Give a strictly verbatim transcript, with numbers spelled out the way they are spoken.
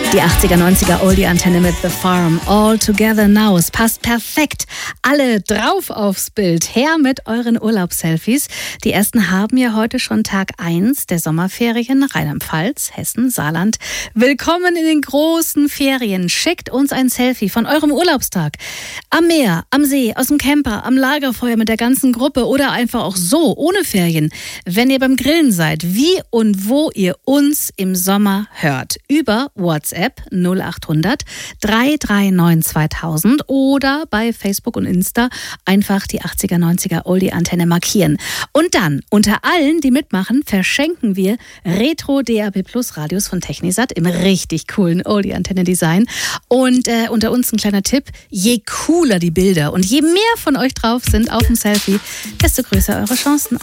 Die achtziger, neunziger Oldie-Antenne mit The Farm. All Together Now. Es passt perfekt. Alle drauf aufs Bild. Her mit euren Urlaubsselfies. Die ersten haben ja heute schon Tag eins der Sommerferien. Rheinland-Pfalz, Hessen, Saarland. Willkommen in den großen Ferien. Schickt uns ein Selfie von eurem Urlaubstag. Am Meer, am See, aus dem Camper, am Lagerfeuer mit der ganzen Gruppe oder einfach auch so, ohne Ferien. Wenn ihr beim Grillen seid, wie und wo ihr uns im Sommer hört. Über WhatsApp null acht hundert drei drei neun zweitausend oder bei Facebook und Insta einfach die achtziger, neunziger Oldie-Antenne markieren. Und dann, unter allen, die mitmachen, verschenken wir Retro-D A B Plus Radios von Technisat im richtig coolen Oldie-Antenne-Design. Und äh, unter uns ein kleiner Tipp, je cooler die Bilder und je mehr von euch drauf sind auf dem Selfie, desto größer eure Chancen.